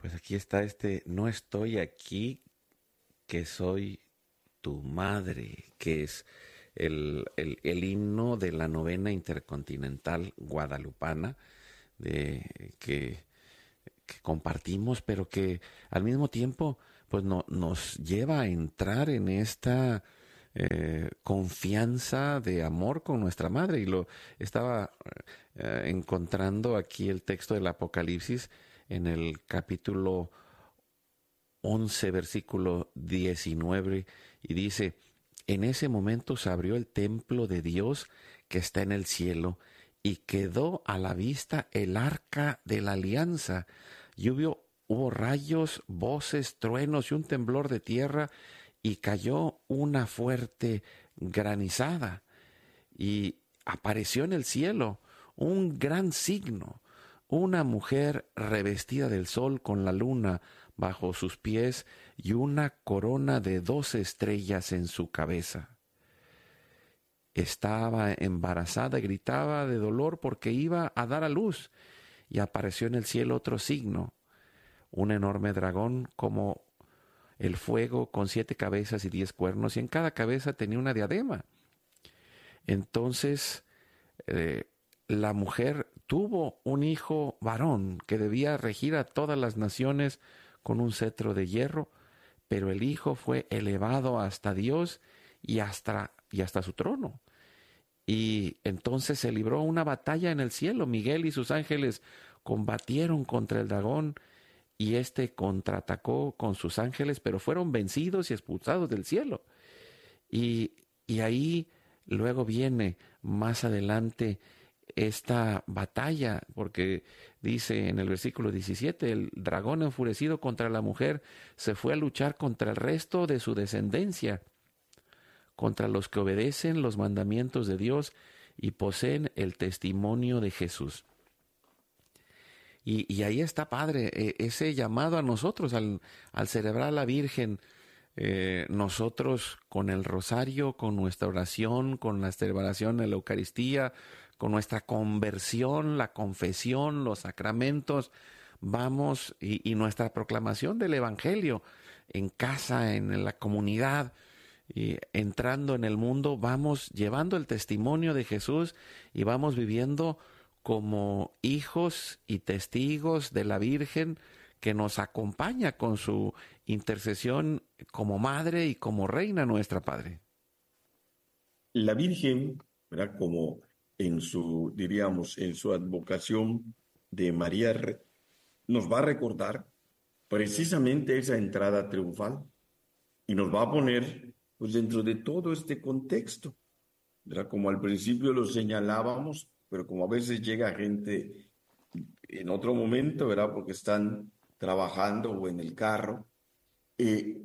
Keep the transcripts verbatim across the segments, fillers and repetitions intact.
Pues aquí está este "No estoy aquí, que soy tu madre", que es el, el, el himno de la novena intercontinental guadalupana, de, que, que compartimos, pero que al mismo tiempo pues no, nos lleva a entrar en esta eh, confianza de amor con nuestra madre. Y lo estaba eh, encontrando aquí el texto del Apocalipsis en el capítulo once, versículo diecinueve, y dice: en ese momento se abrió el templo de Dios que está en el cielo, y quedó a la vista el arca de la alianza, y hubo, hubo rayos, voces, truenos y un temblor de tierra, y cayó una fuerte granizada, y apareció en el cielo un gran signo: una mujer revestida del sol con la luna bajo sus pies y una corona de doce estrellas en su cabeza. Estaba embarazada y gritaba de dolor porque iba a dar a luz, y apareció en el cielo otro signo: un enorme dragón como el fuego, con siete cabezas y diez cuernos, y en cada cabeza tenía una diadema. Entonces eh, la mujer tuvo un hijo varón que debía regir a todas las naciones con un cetro de hierro, pero el hijo fue elevado hasta Dios y hasta, y hasta su trono. Y entonces se libró una batalla en el cielo. Miguel y sus ángeles combatieron contra el dragón, y éste contraatacó con sus ángeles, pero fueron vencidos y expulsados del cielo. Y, y ahí luego viene más adelante esta batalla, porque dice en el versículo diecisiete: el dragón enfurecido contra la mujer se fue a luchar contra el resto de su descendencia, contra los que obedecen los mandamientos de Dios y poseen el testimonio de Jesús. Y, y ahí está, Padre, eh, ese llamado a nosotros al, al celebrar a la Virgen. Eh, nosotros con el rosario, con nuestra oración, con la celebración de la Eucaristía, con nuestra conversión, la confesión, los sacramentos, vamos, y, y nuestra proclamación del Evangelio en casa, en la comunidad, y entrando en el mundo, vamos llevando el testimonio de Jesús y vamos viviendo como hijos y testigos de la Virgen, que nos acompaña con su intercesión como madre y como reina nuestra, Padre. La Virgen, ¿verdad? Como en su, diríamos, en su advocación de María, re- nos va a recordar precisamente esa entrada triunfal y nos va a poner, pues, dentro de todo este contexto, ¿verdad? Como al principio lo señalábamos, pero como a veces llega gente en otro momento, ¿verdad? Porque están trabajando o en el carro. eh,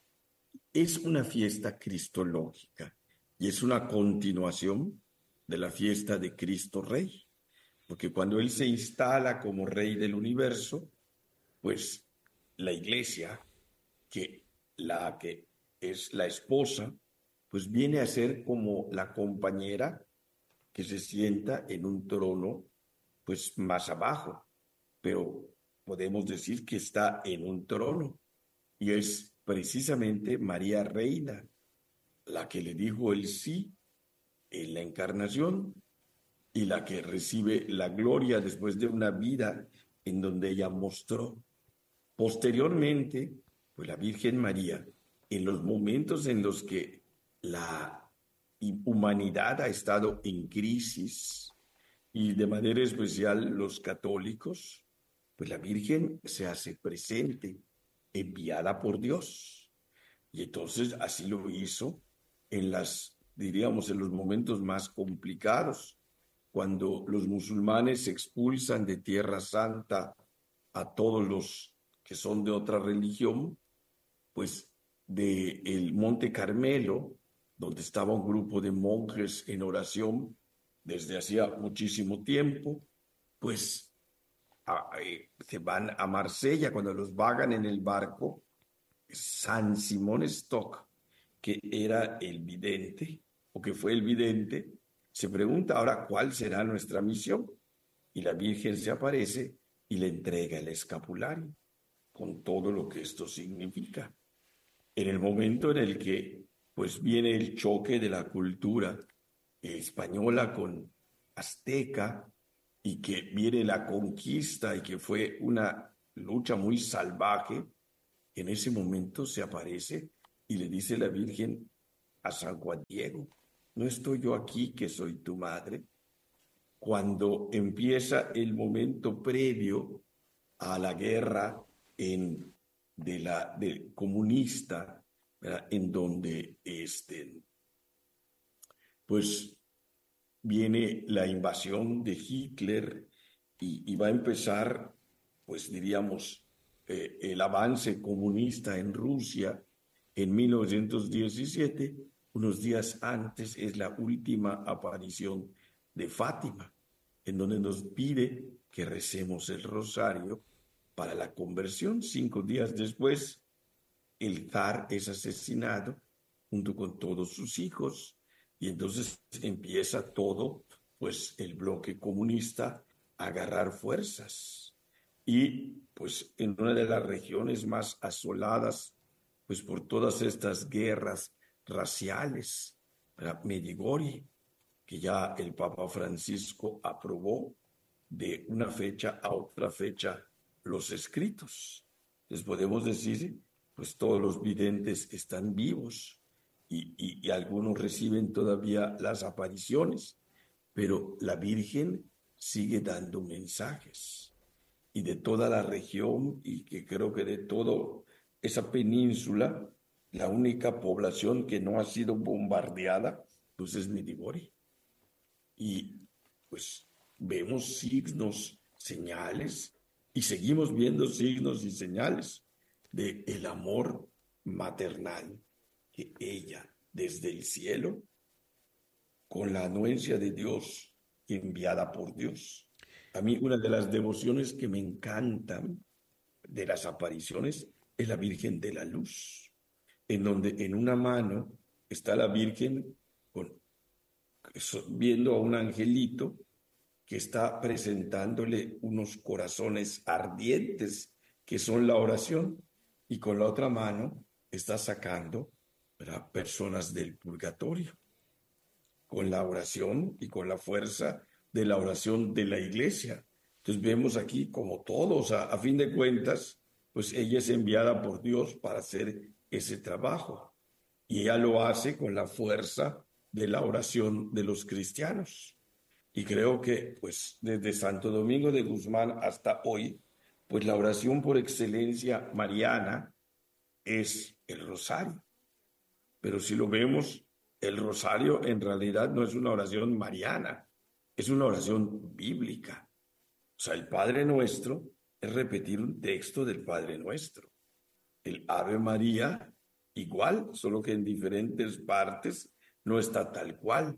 Es una fiesta cristológica y es una continuación de la fiesta de Cristo Rey, porque cuando Él se instala como Rey del universo, pues la iglesia, que la que es la esposa, pues viene a ser como la compañera que se sienta en un trono, pues más abajo, pero podemos decir que está en un trono y es precisamente María Reina la que le dijo el sí en la encarnación y la que recibe la gloria después de una vida en donde ella mostró. Posteriormente, pues la Virgen María, en los momentos en los que la humanidad ha estado en crisis y de manera especial los católicos, pues la Virgen se hace presente, enviada por Dios. Y entonces así lo hizo en las, diríamos, en los momentos más complicados, cuando los musulmanes expulsan de Tierra Santa a todos los que son de otra religión, pues de el Monte Carmelo, donde estaba un grupo de monjes en oración desde hacía muchísimo tiempo, pues a- eh, se van a Marsella cuando los vagan en el barco. San Simón Stock, que era el vidente, o que fue el vidente, se pregunta ahora cuál será nuestra misión. Y la Virgen se aparece y le entrega el escapulario. con todo lo que esto significa. En el momento en el que pues viene el choque de la cultura española con azteca y que viene la conquista y que fue una lucha muy salvaje, en ese momento se aparece y le dice la Virgen a San Juan Diego, ¿no estoy yo aquí que soy tu madre? Cuando empieza el momento previo a la guerra en, de la, del comunista, ¿verdad? En donde este, pues viene la invasión de Hitler y, y va a empezar, pues diríamos, eh, el avance comunista en Rusia en mil novecientos diecisiete, unos días antes es la última aparición de Fátima, en donde nos pide que recemos el rosario para la conversión. Cinco días después, el zar es asesinado junto con todos sus hijos y entonces empieza todo, pues el bloque comunista a agarrar fuerzas. Y pues en una de las regiones más asoladas, pues por todas estas guerras raciales, ¿verdad? Medjugorje, que ya el Papa Francisco aprobó de una fecha a otra fecha los escritos. Les podemos decir, pues todos los videntes están vivos y, y, y algunos reciben todavía las apariciones, pero la Virgen sigue dando mensajes. Y de toda la región, y que creo que de toda esa península, la única población que no ha sido bombardeada, pues es Medjugorje. Y pues vemos signos, señales, y seguimos viendo signos y señales de el amor maternal que ella desde el cielo, con la anuencia de Dios, enviada por Dios. A mí una de las devociones que me encantan de las apariciones es la Virgen de la Luz, en donde en una mano está la Virgen con, viendo a un angelito que está presentándole unos corazones ardientes que son la oración, y con la otra mano está sacando, ¿verdad?, personas del purgatorio, con la oración y con la fuerza de la oración de la iglesia. Entonces vemos aquí como todos, a, a fin de cuentas, pues ella es enviada por Dios para hacer ese trabajo, y ella lo hace con la fuerza de la oración de los cristianos. Y creo que, pues, desde Santo Domingo de Guzmán hasta hoy, pues la oración por excelencia mariana es el rosario. Pero si lo vemos, el rosario en realidad no es una oración mariana, es una oración bíblica. O sea, el Padre Nuestro es repetir un texto del Padre Nuestro. El Ave María, igual, solo que en diferentes partes no está tal cual.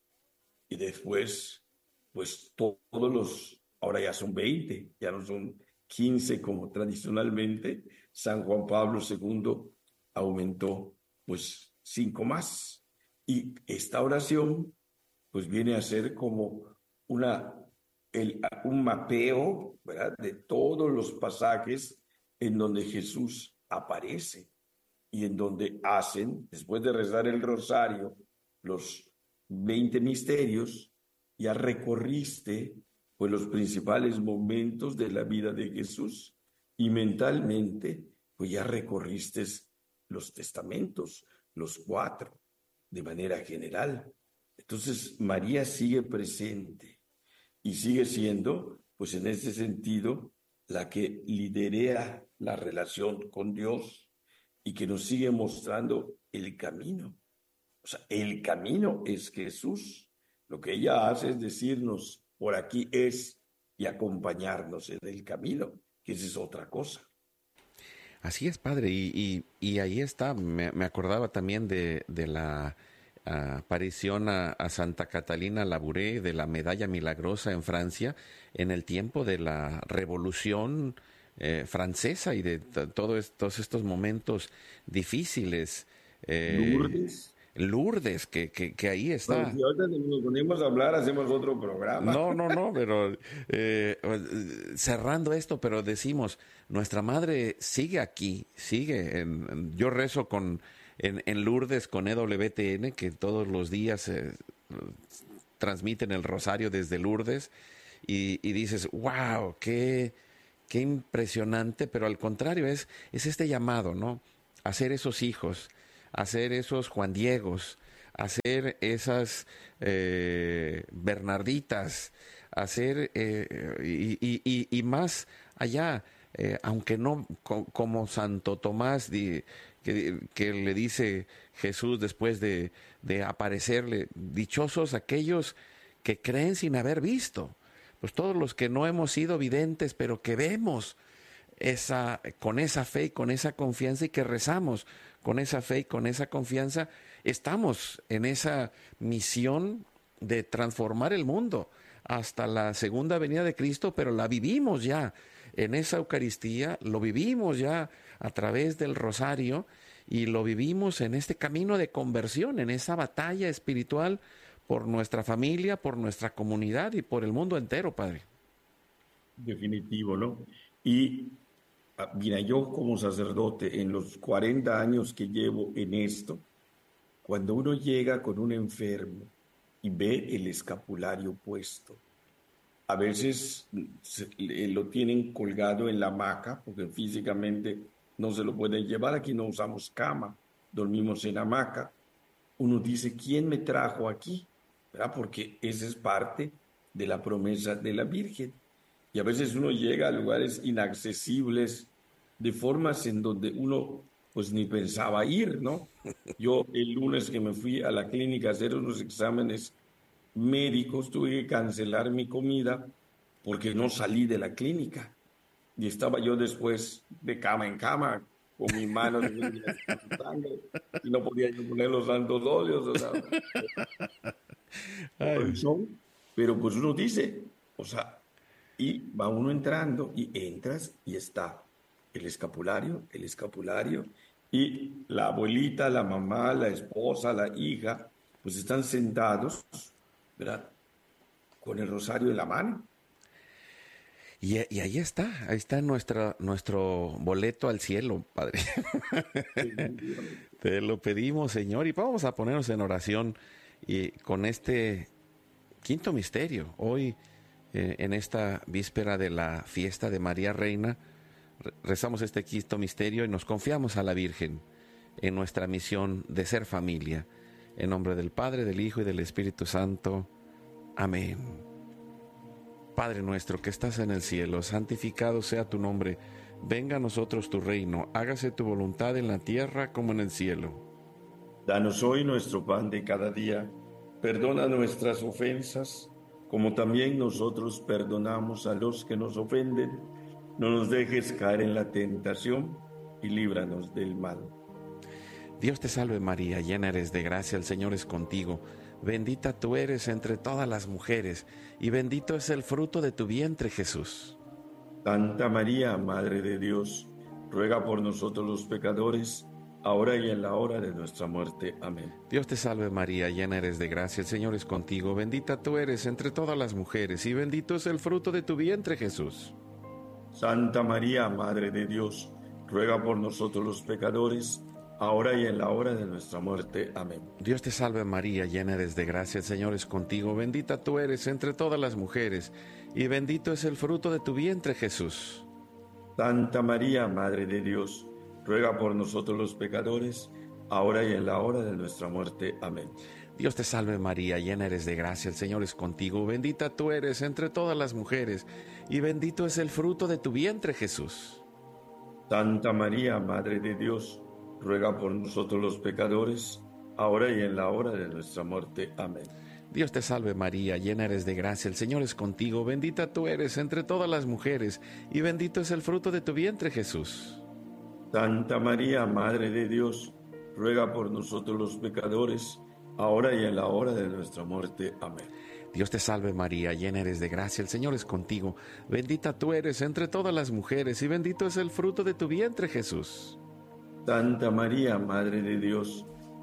Y después, pues todos los, ahora ya son veinte, ya no son quince como tradicionalmente. San Juan Pablo segundo aumentó pues cinco más. Y esta oración pues viene a ser como una, el, un mapeo, ¿verdad?, de todos los pasajes en donde Jesús aparece y en donde hacen, después de rezar el rosario, los veinte misterios, ya recorriste pues los principales momentos de la vida de Jesús, y mentalmente pues ya recorriste los testamentos, los cuatro, de manera general. Entonces María sigue presente y sigue siendo, pues en ese sentido, la que lidera la relación con Dios y que nos sigue mostrando el camino. O sea, el camino es Jesús. Lo que ella hace es decirnos, por aquí es, y acompañarnos en el camino, que esa es otra cosa. Así es, padre, y, y, y ahí está, me, me acordaba también de, de la uh, aparición a, a Santa Catalina Labouré, de la medalla milagrosa en Francia, en el tiempo de la Revolución eh, Francesa y de t- todos estos, estos momentos difíciles. Eh, Lourdes. Lourdes, que, que, que ahí Bueno, está. si ahorita nos ponemos a hablar, hacemos otro programa. No, no, no, pero eh, cerrando esto, pero decimos, nuestra madre sigue aquí, sigue. En, en- yo rezo con en, en Lourdes con E W T N, que todos los días eh, transmiten el rosario desde Lourdes, y, y dices, wow, qué, qué impresionante, pero al contrario, es, es este llamado, ¿no? Hacer esos hijos, hacer esos Juan Diegos, hacer esas eh, Bernarditas, hacer eh, y, y- y- y más allá, eh, aunque no co- como Santo Tomás di- que, que le dice Jesús después de, de aparecerle, dichosos aquellos que creen sin haber visto, pues todos los que no hemos sido videntes, pero que vemos esa, con esa fe y con esa confianza y que rezamos con esa fe y con esa confianza, estamos en esa misión de transformar el mundo hasta la segunda venida de Cristo, pero la vivimos ya en esa Eucaristía, lo vivimos ya a través del rosario y lo vivimos en este camino de conversión, en esa batalla espiritual por nuestra familia, por nuestra comunidad y por el mundo entero, Padre. Definitivo, ¿no? Y ah, mira, yo como sacerdote, en los cuarenta años que llevo en esto, cuando uno llega con un enfermo y ve el escapulario puesto, a veces mm, se- le- lo tienen colgado en la hamaca, porque físicamente no se lo pueden llevar, aquí no usamos cama, dormimos en hamaca. Uno dice, ¿quién me trajo aquí? ¿Verdad? Porque esa es parte de la promesa de la Virgen. Y a veces uno llega a lugares inaccesibles de formas en donde uno pues ni pensaba ir, ¿no? Yo el lunes que me fui a la clínica a hacer unos exámenes médicos, tuve que cancelar mi comida porque no salí de la clínica. Y estaba yo después de cama en cama, con mi mano con sangre, y no podía yo poner los santos óleos, o sea, todo el Ay, show. Pero pues uno dice, o sea, y va uno entrando y entras y está el escapulario, el escapulario, y la abuelita, la mamá, la esposa, la hija, pues están sentados, ¿verdad? Con el rosario en la mano. y, y ahí está, ahí está nuestra, nuestro boleto al cielo, Padre. Definitivamente. Te lo pedimos, Señor, y vamos a ponernos en oración y con este quinto misterio. Hoy, eh, en esta víspera de la fiesta de María Reina, re- rezamos este quinto misterio y nos confiamos a la Virgen en nuestra misión de ser familia. En nombre del Padre, del Hijo y del Espíritu Santo. Amén. Padre nuestro que estás en el cielo, santificado sea tu nombre. Venga a nosotros tu reino, hágase tu voluntad en la tierra como en el cielo. Danos hoy nuestro pan de cada día. Perdona nuestras ofensas, como también nosotros perdonamos a los que nos ofenden. No nos dejes caer en la tentación y líbranos del mal. Dios te salve María, llena eres de gracia, el Señor es contigo. Bendita tú eres entre todas las mujeres, y bendito es el fruto de tu vientre, Jesús. Santa María, Madre de Dios, ruega por nosotros los pecadores, ahora y en la hora de nuestra muerte. Amén. Dios te salve María, llena eres de gracia, el Señor es contigo. Bendita tú eres entre todas las mujeres, y bendito es el fruto de tu vientre, Jesús. Santa María, Madre de Dios, ruega por nosotros los pecadores, ahora y en la hora de nuestra muerte. Amén. Dios te salve María, llena eres de gracia, el Señor es contigo. Bendita tú eres entre todas las mujeres, y bendito es el fruto de tu vientre, Jesús. Santa María, Madre de Dios, ruega por nosotros los pecadores, ahora y en la hora de nuestra muerte. Amén. Dios te salve María, llena eres de gracia, el Señor es contigo. Bendita tú eres entre todas las mujeres, y bendito es el fruto de tu vientre, Jesús. Santa María, Madre de Dios, ruega por nosotros los pecadores, ahora y en la hora de nuestra muerte. Amén. Dios te salve María, llena eres de gracia, el Señor es contigo. Bendita tú eres entre todas las mujeres, y bendito es el fruto de tu vientre, Jesús. Santa María, Madre de Dios, ruega por nosotros los pecadores, ahora y en la hora de nuestra muerte. Amén. Dios te salve María, llena eres de gracia, el Señor es contigo. Bendita tú eres entre todas las mujeres, y bendito es el fruto de tu vientre, Jesús. Santa María, Madre de Dios,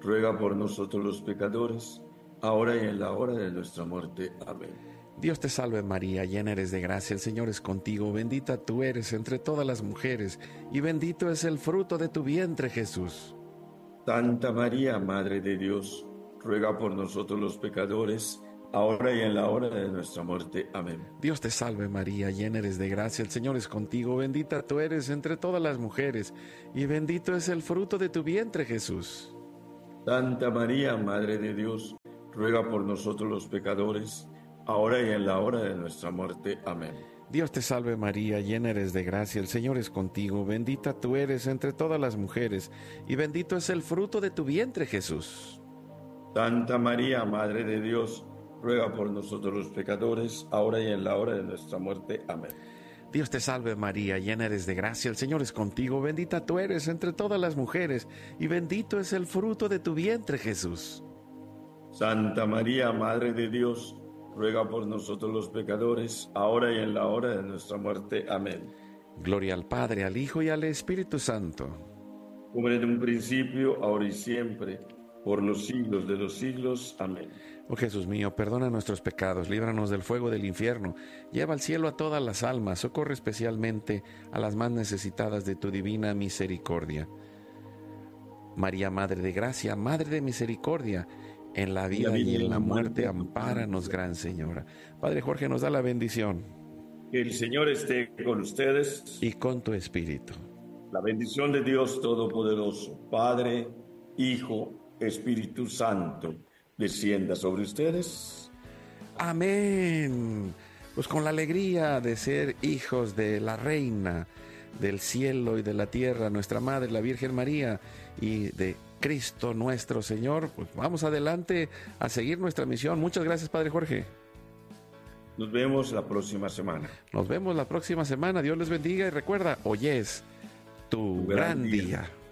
ruega por nosotros los pecadores, ahora y en la hora de nuestra muerte. Amén. Dios te salve María, llena eres de gracia, el Señor es contigo, bendita tú eres entre todas las mujeres, y bendito es el fruto de tu vientre, Jesús. Santa María, Madre de Dios, ruega por nosotros los pecadores, ahora y en la hora de nuestra muerte. Amén. Dios te salve María, llena eres de gracia, el Señor es contigo, bendita tú eres entre todas las mujeres, y bendito es el fruto de tu vientre, Jesús. Santa María, Madre de Dios, ruega por nosotros los pecadores, ahora y en la hora de nuestra muerte. Amén. Dios te salve María, llena eres de gracia, el Señor es contigo, bendita tú eres entre todas las mujeres, y bendito es el fruto de tu vientre, Jesús. Santa María, Madre de Dios, ruega por nosotros los pecadores, ahora y en la hora de nuestra muerte. Amén. Dios te salve María, llena eres de gracia, el Señor es contigo, bendita tú eres entre todas las mujeres, y bendito es el fruto de tu vientre, Jesús. Santa María, Madre de Dios, ruega por nosotros los pecadores, ahora y en la hora de nuestra muerte. Amén. Gloria al Padre, al Hijo y al Espíritu Santo. Como en un principio, ahora y siempre, por los siglos de los siglos. Amén. Oh Jesús mío, perdona nuestros pecados, líbranos del fuego del infierno, lleva al cielo a todas las almas, socorre especialmente a las más necesitadas de tu divina misericordia. María, Madre de Gracia, Madre de Misericordia, en la vida y en la muerte, ampáranos, Gran Señora. Padre Jorge nos da la bendición. Que el Señor esté con ustedes. Y con tu espíritu. La bendición de Dios Todopoderoso, Padre, Hijo, Espíritu Santo, descienda sobre ustedes. Amén. Pues con la alegría de ser hijos de la Reina del cielo y de la tierra, nuestra Madre, la Virgen María, y de Cristo nuestro Señor, pues vamos adelante a seguir nuestra misión. Muchas gracias, Padre Jorge. Nos vemos la próxima semana. Nos vemos la próxima semana. Dios les bendiga y recuerda, hoy es tu, tu gran, gran día. día.